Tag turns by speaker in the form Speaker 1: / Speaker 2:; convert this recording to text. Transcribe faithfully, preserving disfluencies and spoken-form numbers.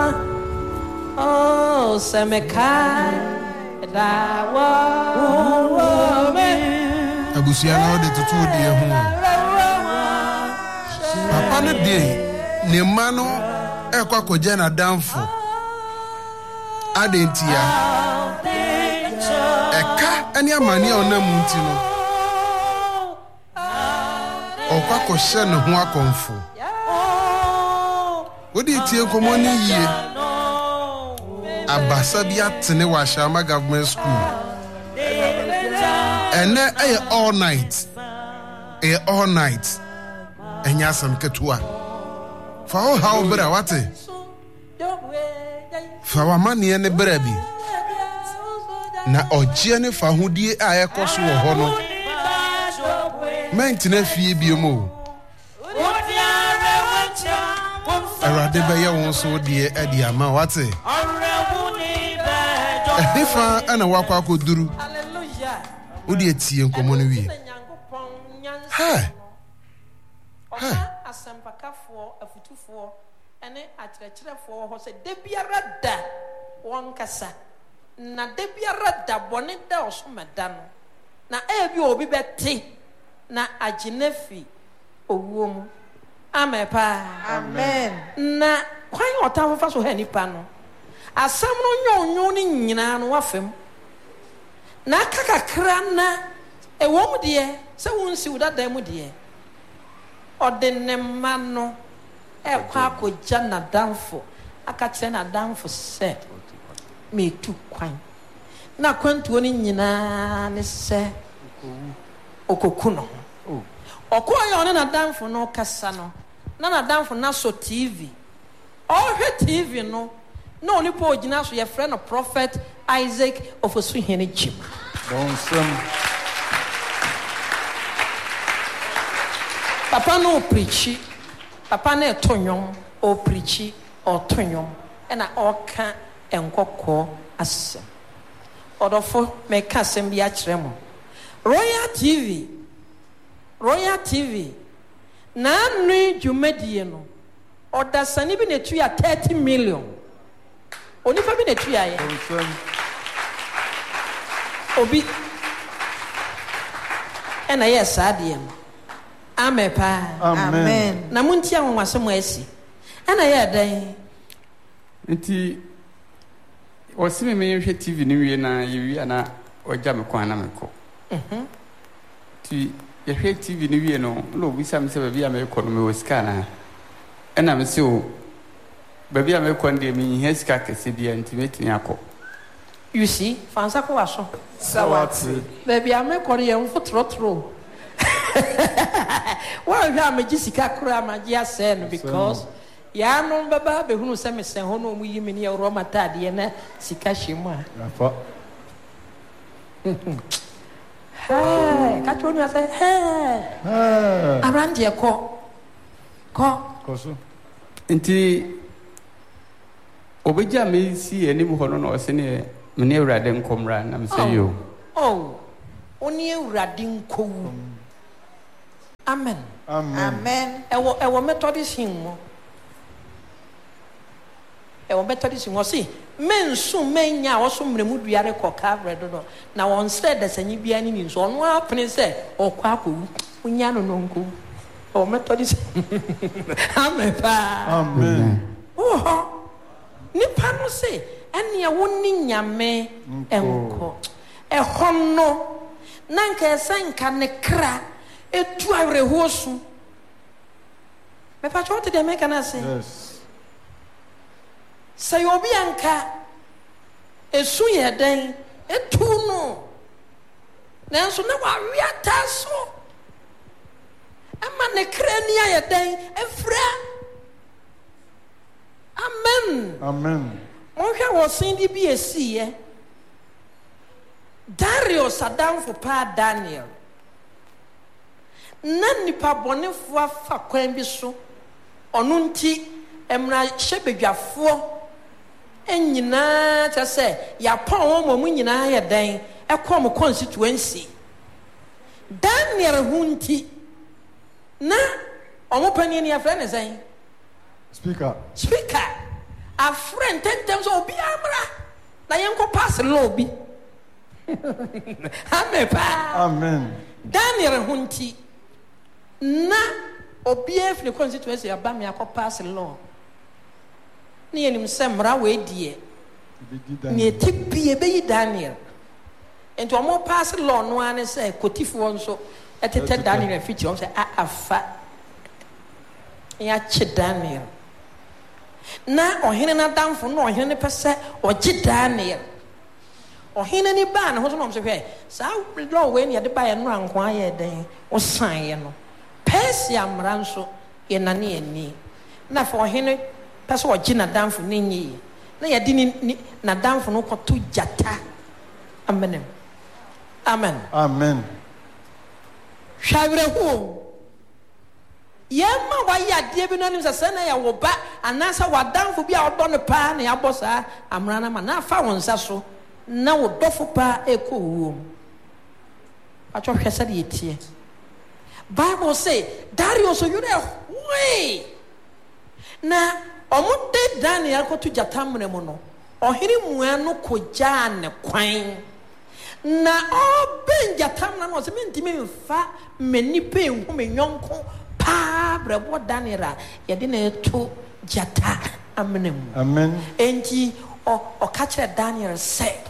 Speaker 1: Oh, Semekai, that was me.
Speaker 2: Abusiana de tutu de ho. Papa no de ne ma no e kwa koja na danfo. Adentia. Eka ani amani ona munti no. Okwa ko hye ne ho akonfo. Odi tie komo ni yie. Abasa bi atene wa Shama Government School. And then all night. A all night. And yasam ketua. For all how better what? For our money and the baby. Na ojiane fa hudie a ekoso wo ho no. Mentine fie biomo. Erade be ye won so de e de ama what? Efa ana wakwa koduru. Odi etie nkomo no wie. Ha. Ha.
Speaker 1: Asempakafo afutufo ene akyerɛkyerɛfo ho se de biara da won kasa. Na de biara da bone da osomeda no. Na ebi obi beti na aginefi owuom. Amen pa.
Speaker 3: Amen.
Speaker 1: Na kwan otawo fa so ha nipa no. Asam no nyonyo ni nyina no wafem. Na kakakra na ewom de se wonsi wudada mu de odenne ma no e kwa akogya na danfo akatre na danfo se me tu kwan na kwantuo ni nyina ne se okoku no okoyo ne na danfo no kasa no na na danfo na so T V ohwe T V no no ni po ogina so ye frɛ no Prophet Isaac of Osuhene Chim.
Speaker 4: Bonsam.
Speaker 1: Papa no preachi. Papa na etonyon o preachi o tonyon. E na oka enkokɔ asem. Odofo me ka asem bi a kyerɛ mo. Royal T V. Royal T V. Na nui dwumadie no. Odasani bi na tu ya thirty million. Onipa bi na tu ya ye.
Speaker 4: Bonsam.
Speaker 1: Obi ena yes adiem amen pa
Speaker 4: Amen.
Speaker 1: na muntia nwase mo asi ena ye dan
Speaker 5: nti osime me hwe T V ni wie na ye wie na oja me kwan na me ko mhm ti ye hwe T V ni wie no lo bi sam se ba bia me ko no me osika na ena me se o ba bia me ko ndie me hi sika kese bia nti metini akọ.
Speaker 1: You see, fansa ko waso.
Speaker 4: Sawati.
Speaker 1: Baby, I make for you for trotro. Why you am Jessica Kura magia sen because ya no baba be hunu se me sen ho no mu yimi ne ro mata de na sika hwemu a.
Speaker 4: Afa.
Speaker 1: Hey, ka chonu ya say hey.
Speaker 4: Ah.
Speaker 1: Around here ko. Ko.
Speaker 4: Koso.
Speaker 5: Nti obeja me si enim ho no no se ne me ne urade nkomra na me say yo.
Speaker 1: Oh. Oni urade nkowu. Amen.
Speaker 4: Amen.
Speaker 3: Amen.
Speaker 1: Ewo ewo Methodist him mo. Ewo Methodist him si mensu menya wo so mremu duare ko cover do na won said the sanyi bia ni nso ono apene se okwa akowu unya no no nkowu. O Methodist. Amen pa.
Speaker 4: Amen.
Speaker 1: Oh. Nipa no se ene e woni nyame enko. E honno nanka esenka ne kra etu awrehosu. Me pa chote de make na say.
Speaker 4: Yes.
Speaker 1: Say obi anka esu ye den etu no. Nanso na wa wiata so. Ama ne kra ni aye den efra. Amen.
Speaker 4: Amen.
Speaker 1: Monhwa wo sindi bi esiye. Darius Adamfo pa Daniel. Na nipa bonefo afa kwan bi so. Ono nti emra hyebedwafo enyina ta se ya pon wo mo nyina ya dan ekom constituency. Daniel hunti na omo pani ni afra ne san
Speaker 4: Speaker.
Speaker 1: Speaker a friend ten times obi amra na yenko pass law bi amen pa
Speaker 4: Amen.
Speaker 1: Daniel hunti na obi e fne constituency aba me akọ pass law na yenim semra we die ni etibie be yi Daniel ento mo pass law no ane say kotifo nso etete Daniel fiti on say afa ya che Daniel na ohene na damfo na ohene ne pese ogi Daniel ohene ni ba na ho so no mse hwe sa law we ni de ba ye no anko aye den o san ye no Persia mra nso ye na ne ani na for ohene pese ogi na damfo ne nyi na ye di ni na damfo no ko to jata amen amen
Speaker 4: Amen.
Speaker 1: Shavre hu yema wa ya die bi no nim sese na ya wo ba anasa wadanfo bi a odo ne pa na ya bosa amra na ma na fa wonsa so na wo dofo pa ekowo acho hwese de etie Bible say Darius so you there we na omo de Daniel ko to jatamre mo no ohiri mua no koja ne kwan na o benjatam na no se mentime mfa menipa enhu me nyonko pa brebo Daniel ye de na to jata amnem
Speaker 4: Amen.
Speaker 1: enti o o ka kire Daniel say